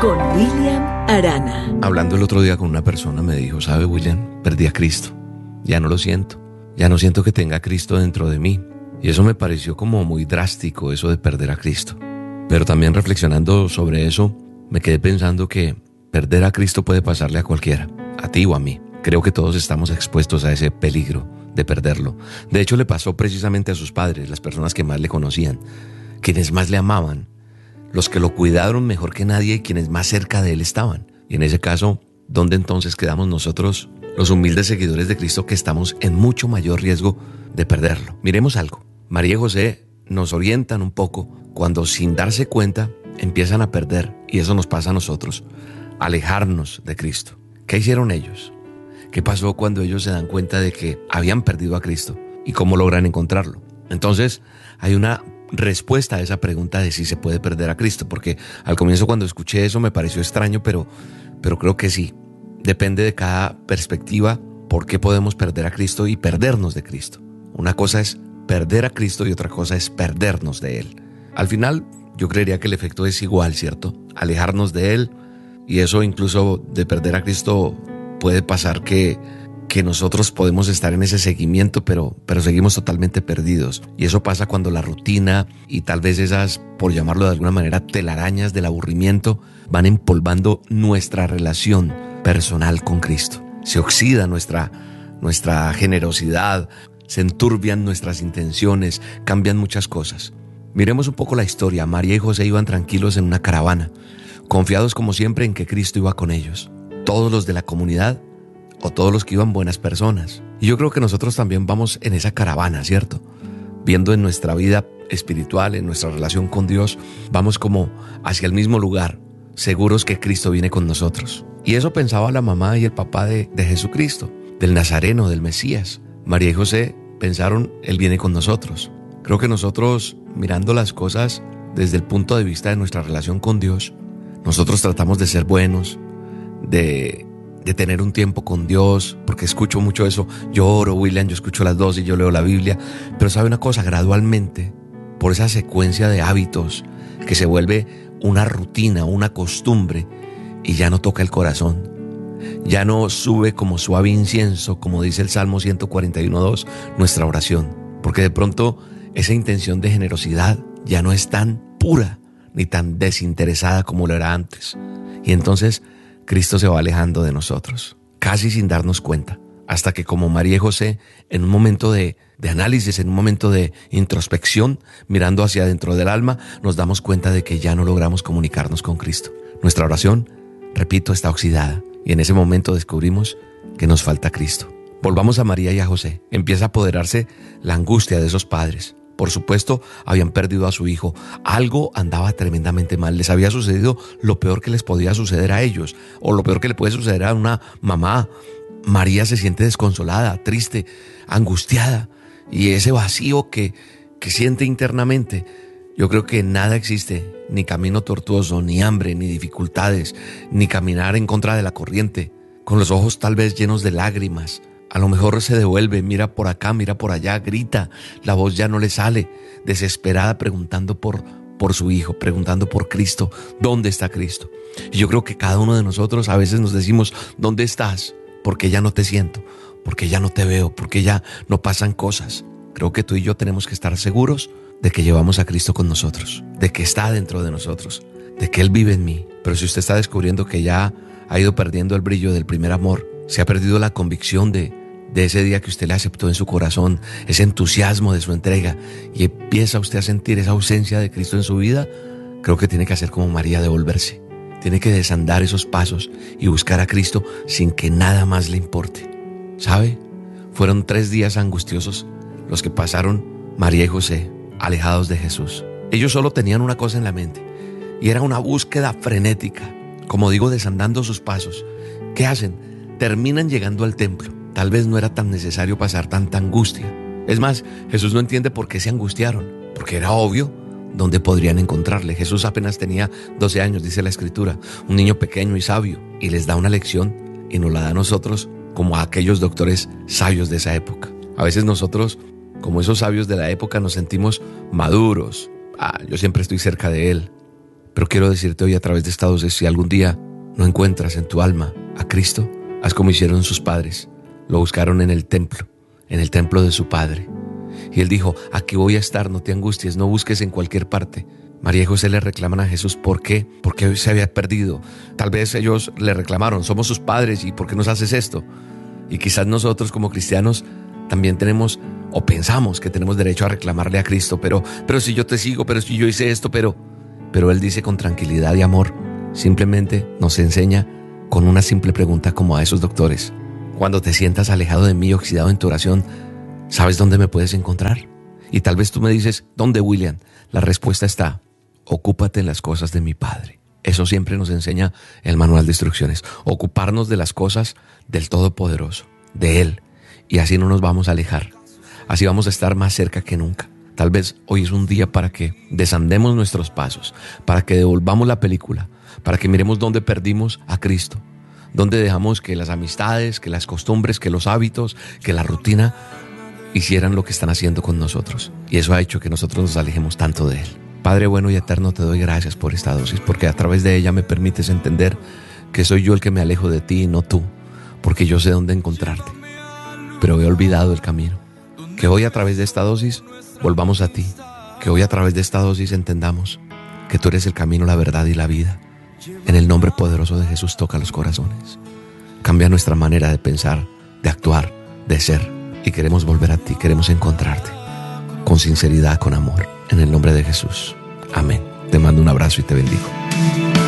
con William Arana. Hablando el otro día con una persona me dijo, ¿sabe, William? Perdí a Cristo. Ya no lo siento. Ya no siento que tenga a Cristo dentro de mí. Y eso me pareció como muy drástico, eso de perder a Cristo. Pero también reflexionando sobre eso, me quedé pensando que perder a Cristo puede pasarle a cualquiera, a ti o a mí. Creo que todos estamos expuestos a ese peligro de perderlo. De hecho, le pasó precisamente a sus padres, las personas que más le conocían, quienes más le amaban, los que lo cuidaron mejor que nadie y quienes más cerca de él estaban. Y en ese caso, ¿dónde entonces quedamos nosotros, los humildes seguidores de Cristo, que estamos en mucho mayor riesgo de perderlo? Miremos algo. María y José nos orientan un poco cuando, sin darse cuenta, empiezan a perder, y eso nos pasa a nosotros, alejarnos de Cristo. ¿Qué hicieron ellos? ¿Qué pasó cuando ellos se dan cuenta de que habían perdido a Cristo? ¿Y cómo logran encontrarlo? Entonces, hay una respuesta a esa pregunta de si se puede perder a Cristo, porque al comienzo, cuando escuché eso, me pareció extraño, pero creo que sí. Depende de cada perspectiva por qué podemos perder a Cristo y perdernos de Cristo. Una cosa es perder a Cristo y otra cosa es perdernos de Él. Al final, yo creería que el efecto es igual, ¿cierto? Alejarnos de Él, y eso incluso de perder a Cristo puede pasar que nosotros podemos estar en ese seguimiento, pero seguimos totalmente perdidos. Y eso pasa cuando la rutina y tal vez esas, por llamarlo de alguna manera, telarañas del aburrimiento van empolvando nuestra relación personal con Cristo. Se oxida nuestra generosidad, se enturbian nuestras intenciones, cambian muchas cosas. Miremos un poco la historia. María y José iban tranquilos en una caravana, confiados como siempre en que Cristo iba con ellos. Todos los de la comunidad, o todos los que iban, buenas personas. Y yo creo que nosotros también vamos en esa caravana, ¿cierto? Viendo en nuestra vida espiritual, en nuestra relación con Dios, vamos como hacia el mismo lugar, seguros que Cristo viene con nosotros. Y eso pensaba la mamá y el papá de Jesucristo, del Nazareno, del Mesías. María y José pensaron, Él viene con nosotros. Creo que nosotros, mirando las cosas desde el punto de vista de nuestra relación con Dios, nosotros tratamos de ser buenos, de tener un tiempo con Dios, porque escucho mucho eso. Yo oro, William, yo escucho las 2 y yo leo la Biblia. Pero ¿sabe una cosa? Gradualmente, por esa secuencia de hábitos que se vuelve una rutina, una costumbre, y ya no toca el corazón. Ya no sube como suave incienso, como dice el Salmo 141:2, nuestra oración. Porque de pronto esa intención de generosidad ya no es tan pura ni tan desinteresada como lo era antes. Y entonces Cristo se va alejando de nosotros, casi sin darnos cuenta, hasta que, como María y José, en un momento de análisis, en un momento de introspección, mirando hacia adentro del alma, nos damos cuenta de que ya no logramos comunicarnos con Cristo. Nuestra oración, repito, está oxidada, y en ese momento descubrimos que nos falta Cristo. Volvamos a María y a José. Empieza a apoderarse la angustia de esos padres. Por supuesto, habían perdido a su hijo. Algo andaba tremendamente mal. Les había sucedido lo peor que les podía suceder a ellos, o lo peor que le puede suceder a una mamá. María se siente desconsolada, triste, angustiada, y ese vacío que siente internamente. Yo creo que nada existe, ni camino tortuoso, ni hambre, ni dificultades, ni caminar en contra de la corriente, con los ojos tal vez llenos de lágrimas. A lo mejor se devuelve, mira por acá, mira por allá, grita, la voz ya no le sale, desesperada, preguntando por su hijo, preguntando por Cristo. ¿Dónde está Cristo? Y yo creo que cada uno de nosotros a veces nos decimos, ¿dónde estás? Porque ya no te siento, porque ya no te veo, porque ya no pasan cosas. Creo que tú y yo tenemos que estar seguros de que llevamos a Cristo con nosotros, de que está dentro de nosotros, de que Él vive en mí. Pero si usted está descubriendo que ya ha ido perdiendo el brillo del primer amor, se ha perdido la convicción de ese día que usted le aceptó en su corazón, ese entusiasmo de su entrega, y empieza usted a sentir esa ausencia de Cristo en su vida, creo que tiene que hacer como María, devolverse. Tiene que desandar esos pasos y buscar a Cristo sin que nada más le importe. ¿Sabe? Fueron 3 días angustiosos los que pasaron María y José, alejados de Jesús. Ellos solo tenían una cosa en la mente, y era una búsqueda frenética, como digo, desandando sus pasos. ¿Qué hacen? Terminan llegando al templo. Tal vez no era tan necesario pasar tanta angustia. Es más, Jesús no entiende por qué se angustiaron, porque era obvio dónde podrían encontrarle. Jesús apenas tenía 12 años, dice la Escritura, un niño pequeño y sabio, y les da una lección y nos la da a nosotros como a aquellos doctores sabios de esa época. A veces nosotros, como esos sabios de la época, nos sentimos maduros. Yo siempre estoy cerca de Él. Pero quiero decirte hoy a través de esta dosis, si algún día no encuentras en tu alma a Cristo, haz como hicieron sus padres. Lo buscaron en el templo de su padre. Y él dijo, aquí voy a estar, no te angusties, no busques en cualquier parte. María y José le reclaman a Jesús, ¿por qué? Porque hoy se había perdido. Tal vez ellos le reclamaron, somos sus padres, ¿y por qué nos haces esto? Y quizás nosotros como cristianos también tenemos o pensamos que tenemos derecho a reclamarle a Cristo, pero si yo te sigo, pero si yo hice esto, pero Él dice con tranquilidad y amor, simplemente nos enseña con una simple pregunta como a esos doctores. Cuando te sientas alejado de mí, oxidado en tu oración, ¿sabes dónde me puedes encontrar? Y tal vez tú me dices, ¿dónde, William? La respuesta está, ocúpate en las cosas de mi Padre. Eso siempre nos enseña el manual de instrucciones. Ocuparnos de las cosas del Todopoderoso, de Él. Y así no nos vamos a alejar. Así vamos a estar más cerca que nunca. Tal vez hoy es un día para que desandemos nuestros pasos, para que devolvamos la película, para que miremos dónde perdimos a Cristo, dónde dejamos que las amistades, que las costumbres, que los hábitos, que la rutina hicieran lo que están haciendo con nosotros. Y eso ha hecho que nosotros nos alejemos tanto de Él. Padre bueno y eterno, te doy gracias por esta dosis, porque a través de ella me permites entender que soy yo el que me alejo de ti y no tú, porque yo sé dónde encontrarte, pero he olvidado el camino. Que hoy a través de esta dosis volvamos a ti, que hoy a través de esta dosis entendamos que tú eres el camino, la verdad y la vida. En el nombre poderoso de Jesús, toca los corazones. Cambia nuestra manera de pensar, de actuar, de ser. Y queremos volver a ti, queremos encontrarte con sinceridad, con amor. En el nombre de Jesús. Amén. Te mando un abrazo y te bendigo.